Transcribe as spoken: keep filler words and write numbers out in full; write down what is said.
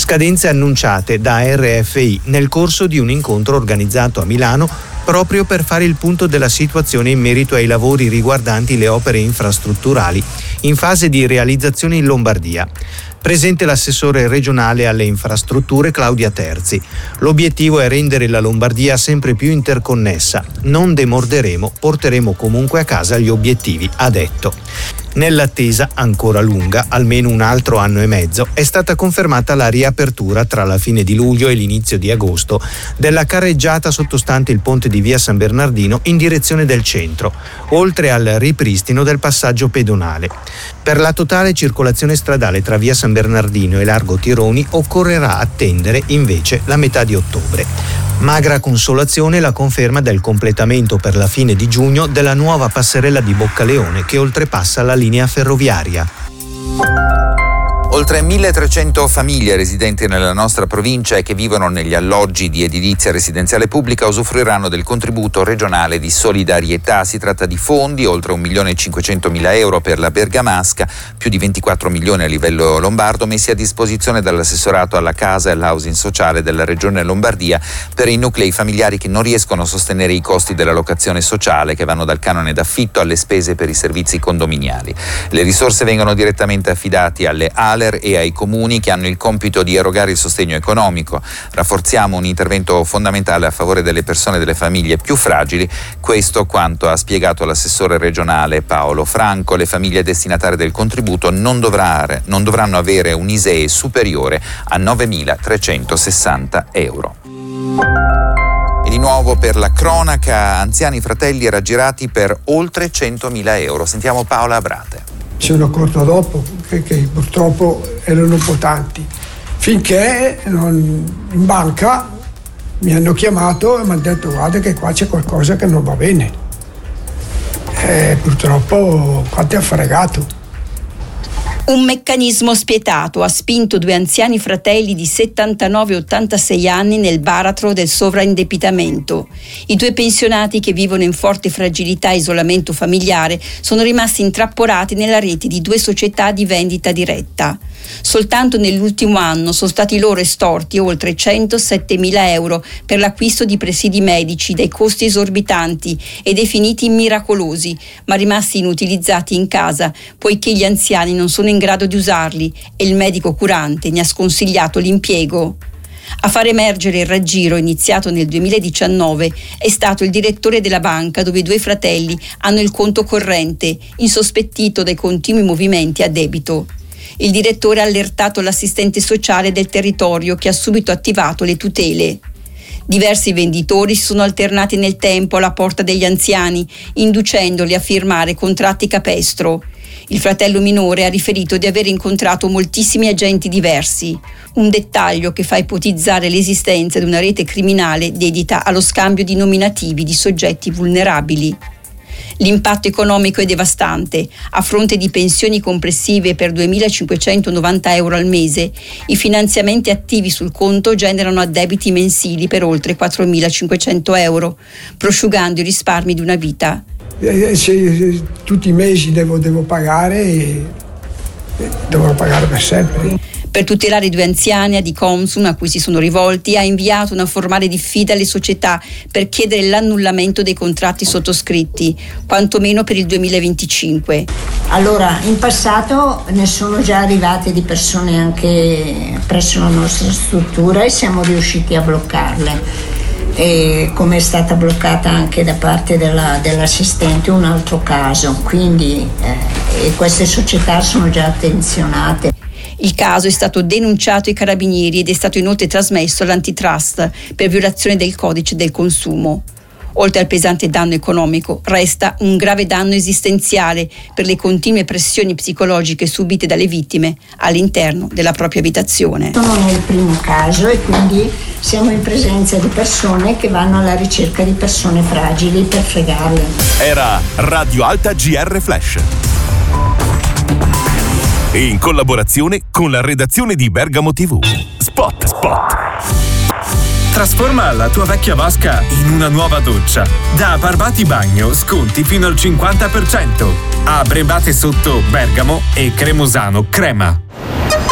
Scadenze annunciate da R F I nel corso di un incontro organizzato a Milano proprio per fare il punto della situazione in merito ai lavori riguardanti le opere infrastrutturali in fase di realizzazione in Lombardia. Presente l'assessore regionale alle infrastrutture Claudia Terzi. L'obiettivo è rendere la Lombardia sempre più interconnessa. Non demorderemo, porteremo comunque a casa gli obiettivi, ha detto. Nell'attesa ancora lunga, almeno un altro anno e mezzo, è stata confermata la riapertura tra la fine di luglio e l'inizio di agosto della carreggiata sottostante il ponte di via San Bernardino in direzione del centro, oltre al ripristino del passaggio pedonale. Per la totale circolazione stradale tra via San Bernardino e largo Tironi occorrerà attendere invece la metà di ottobre. Magra consolazione la conferma del completamento per la fine di giugno della nuova passerella di Boccaleone che oltrepassa la linea ferroviaria. Oltre milletrecento famiglie residenti nella nostra provincia e che vivono negli alloggi di edilizia residenziale pubblica usufruiranno del contributo regionale di solidarietà. Si tratta di fondi, oltre un milione e cinquecentomila euro per la Bergamasca, più di ventiquattro milioni a livello lombardo, messi a disposizione dall'assessorato alla casa e all'housing sociale della regione Lombardia per i nuclei familiari che non riescono a sostenere i costi della locazione sociale, che vanno dal canone d'affitto alle spese per i servizi condominiali. Le risorse vengono direttamente affidate alle A L E R e ai comuni che hanno il compito di erogare il sostegno economico. Rafforziamo un intervento fondamentale a favore delle persone e delle famiglie più fragili, questo quanto ha spiegato l'assessore regionale Paolo Franco. Le famiglie destinatarie del contributo non, dovrà, non dovranno avere un I S E E superiore a novemilatrecentosessanta euro. E di nuovo per la cronaca, anziani fratelli raggirati per oltre centomila euro. Sentiamo Paola Abrate. Mi sono accorto dopo che, che purtroppo erano un po' tanti, finché non, in banca mi hanno chiamato e mi hanno detto guarda che qua c'è qualcosa che non va bene. E purtroppo qua ti ha fregato. Un meccanismo spietato ha spinto due anziani fratelli di settantanove e ottantasei anni nel baratro del sovraindebitamento. I due pensionati, che vivono in forte fragilità e isolamento familiare, sono rimasti intrappolati nella rete di due società di vendita diretta. Soltanto nell'ultimo anno sono stati loro estorti oltre centosettemila euro per l'acquisto di presidi medici dai costi esorbitanti e definiti miracolosi, ma rimasti inutilizzati in casa poiché gli anziani non sono in grado di usarli e il medico curante ne ha sconsigliato l'impiego. A far emergere il raggiro, iniziato nel duemiladiciannove, è stato il direttore della banca dove i due fratelli hanno il conto corrente, insospettito dai continui movimenti a debito. Il direttore ha allertato l'assistente sociale del territorio, che ha subito attivato le tutele. Diversi venditori si sono alternati nel tempo alla porta degli anziani, inducendoli a firmare contratti capestro. Il fratello minore ha riferito di aver incontrato moltissimi agenti diversi, un dettaglio che fa ipotizzare l'esistenza di una rete criminale dedita allo scambio di nominativi di soggetti vulnerabili. L'impatto economico è devastante. A fronte di pensioni complessive per duemilacinquecentonovanta euro al mese, i finanziamenti attivi sul conto generano addebiti mensili per oltre quattromilacinquecento euro, prosciugando i risparmi di una vita. Se, se, tutti i mesi devo, devo pagare e dovrò pagare per sempre. Per tutelare i due anziani, Adicomsum, a cui si sono rivolti, ha inviato una formale diffida alle società per chiedere l'annullamento dei contratti sottoscritti, quantomeno per il duemilaventicinque. Allora, in passato ne sono già arrivate di persone anche presso la nostra struttura e siamo riusciti a bloccarle. E come è stata bloccata anche da parte della, dell'assistente un altro caso, quindi eh, queste società sono già attenzionate. Il caso è stato denunciato ai carabinieri ed è stato inoltre trasmesso all'antitrust per violazione del codice del consumo. Oltre al pesante danno economico, resta un grave danno esistenziale per le continue pressioni psicologiche subite dalle vittime all'interno della propria abitazione. Sono nel primo caso e quindi siamo in presenza di persone che vanno alla ricerca di persone fragili per fregarle. Era Radio Alta G R Flash. In collaborazione con la redazione di Bergamo tivù. Spot, spot. Trasforma la tua vecchia vasca in una nuova doccia. Da Barbati Bagno sconti fino al cinquanta per cento. A Brebate Sotto Bergamo e Cremosano Crema.